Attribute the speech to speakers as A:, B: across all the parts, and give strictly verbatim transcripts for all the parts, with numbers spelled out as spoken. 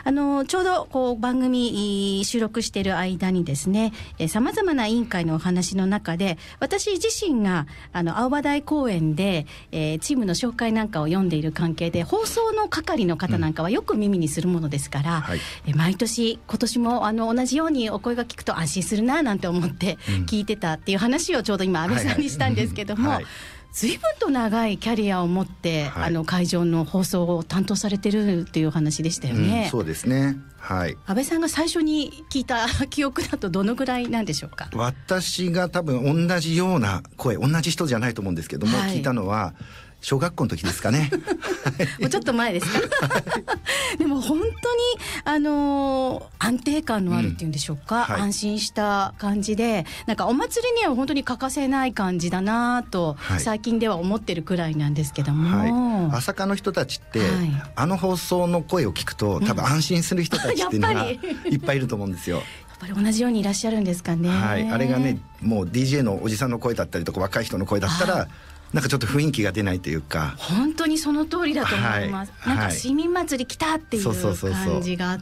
A: あのちょうどこう番組収録している間にですね、さまざまな委員会のお話の中で、私自身があの青葉台公園で、えー、チームの紹介なんかを読んでいる関係で、放送の係の方なんかはよく耳にするものですから、うんはい、え毎年今年もあの同じようにお声が聞くと安心するななんて思って聞いてたっていう話をちょうど今安倍さんにしたんですけども、はいはい随分と長いキャリアを持って、はい、あの会場の放送を担当されてるっていう話でしたよね、
B: うん、そうですね、はい、
A: 安倍さんが最初に聞いた記憶だとどのぐらいなんでしょうか。
B: 私が多分同じような声、同じ人じゃないと思うんですけども、はい、聞いたのは小学校の時ですかね
A: もうちょっと前ですかでも本当に、あのー、安定感のあるっていうんでしょうか、うんはい、安心した感じで、なんかお祭りには本当に欠かせない感じだなと、はい、最近では思ってるくらいなんですけども、
B: はい、朝霞の人たちって、はい、あの放送の声を聞くと多分安心する人たちっていうのがいっぱいいると思うんですよや
A: っぱり同じようにいらっしゃるんですかね、
B: はい、あれがねもう ディージェー のおじさんの声だったりとか若い人の声だったらなんかちょっと雰囲気が出ないというか、
A: 本当にその通りだと思います、はい、なんか市民祭り来たっていう感じがあって、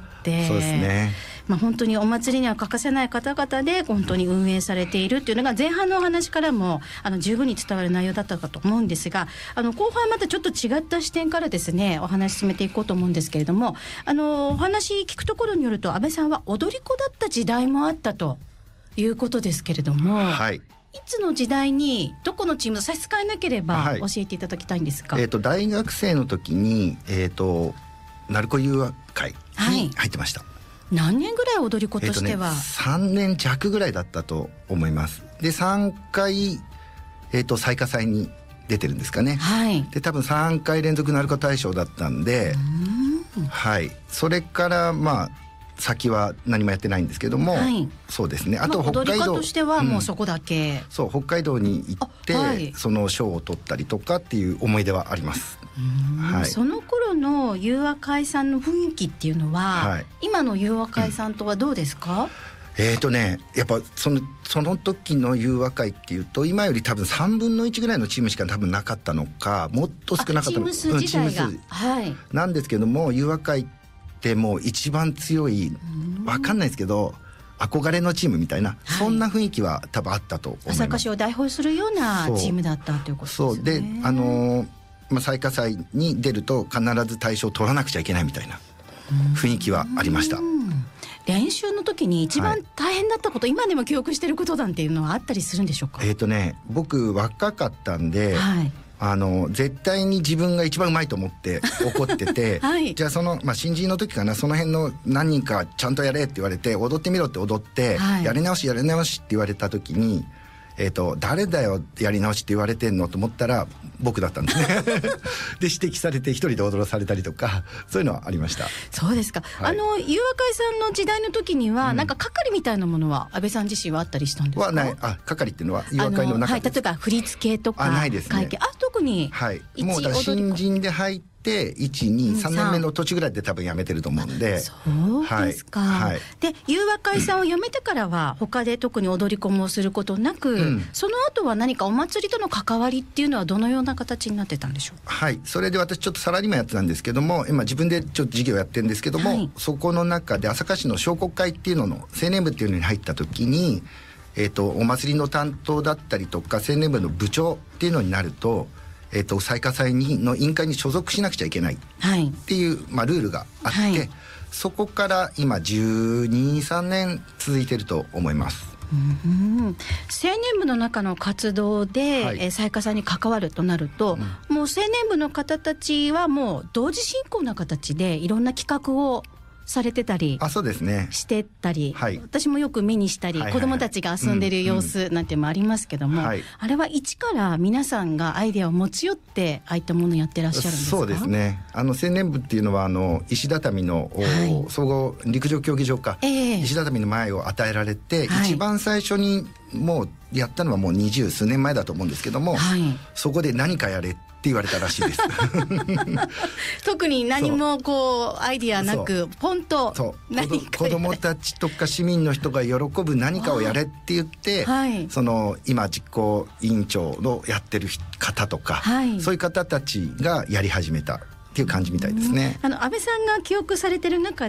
B: そうですね、
A: まあ、本当にお祭りには欠かせない方々で本当に運営されているっていうのが前半のお話からもあの十分に伝わる内容だったかと思うんですが、あの後半またちょっと違った視点からですねお話進めていこうと思うんですけれども、あのお話聞くところによると安倍さんは踊り子だった時代もあったということですけれども、はい、いつの時代にどこのチーム差し支えなければ教えていただきたいんですか。
B: はいえー、と大学生の時に、えー、と鳴子友和会に入ってました、はい、
A: 何年ぐらい踊り子としては、えーとね、
B: さんねん弱ぐらいだったと思います。でさんかい、えー、と最下祭に出てるんですかね、はい、で多分さんかい連続鳴子大賞だったんで、うん、はい、それからまあ先は何もやってないんですけども、はい、そうですね。あと北海道、
A: まあ、踊り家としてはもうそこだけ、うん、
B: そう北海道に行って、はい、その賞を取ったりとかっていう思い出はあります。
A: はい、その頃の友和会さんの雰囲気っていうのは、はい、今の友和会さんとはどうですか。
B: うん、えーとねやっぱそのその時の友和会っていうと今より多分さんぶんのいちぐらいのチームしか多分なかったのかもっと少なかったのか、
A: チーム数自体が、
B: はい、なんですけども友和会でもう一番強い分かんないですけど憧れのチームみたいな、はい、そんな雰囲気は多分あったと思います。
A: 朝霞市を代表するようなチームだったということですね。
B: そうで、あのーまあ、最下祭に出ると必ず大賞を取らなくちゃいけないみたいな雰囲気はありました。
A: 練習の時に一番大変だったこと、はい、今でも記憶してることなんていうのはあったりするんでしょうか。
B: えーとね僕若かったんで、はいあの絶対に自分が一番うまいと思って怒ってて、はい、じゃあその、まあ、新人の時かなその辺の何人かちゃんとやれって言われて踊ってみろって踊って、はい、やり直しやり直しって言われた時に、えーと、誰だよやり直しって言われてんのと思ったら僕だったんですねで指摘されて一人で踊らされたりとかそういうのはありました。
A: そうですか、はい、あの友和会さんの時代の時には、うん、なんか係みたいなものは安倍さん自身はあったりしたんですか。
B: はない。あ係っていうのは友和会の中で、
A: はい、例えば振り付けとか
B: あないですね。
A: 会計あ特に、
B: はい、もうだ新人で入っていち、に、さんねんめの途中ぐらいで多分辞めてると思うんで。
A: そうですか、はいはい、で友和会さんを辞めてからは他で特に踊り子もすることなく、うん、その後は何かお祭りとの関わりっていうのはどのような形になってたんでしょう。
B: はいそれで私ちょっとサラリーマンやってたんですけども今自分でちょっと事業やってるんですけども、はい、そこの中で朝霞市の商工会っていうのの青年部っていうのに入った時に、えーと、お祭りの担当だったりとか青年部の部長っていうのになるとえー、と最下祭にの委員会に所属しなくちゃいけないっていう、はいまあ、ルールがあって、はい、そこから今じゅうに、さんねん続いてると思います。
A: うん青年部の中の活動で、はいえー、最下祭に関わるとなると、うん、もう青年部の方たちはもう同時進行な形でいろんな企画をされてたり
B: あそうですね
A: してたり、
B: はい、
A: 私もよく目にしたり、はいはいはい、子どもたちが遊んでる様子なんてもありますけども、うんうん、あれは一から皆さんがアイデアを持ち寄ってああいったものをやってらっしゃるんですか。
B: そうですねあの青年部っていうのはあの石畳の、はい、総合陸上競技場か、えー、石畳の前を与えられて、はい、一番最初にもうやったのはもう二十数年前だと思うんですけども、はい、そこで何かやれって言われたらしいです
A: 特に何もこうアイディアなくポンと
B: 何か子どもたちとか市民の人が喜ぶ何かをやれって言って、はい、その今実行委員長のやってる方とか、はい、そういう方たちがやり始めたっていう感じみたいですね。
A: あの安倍さんが記憶されてる中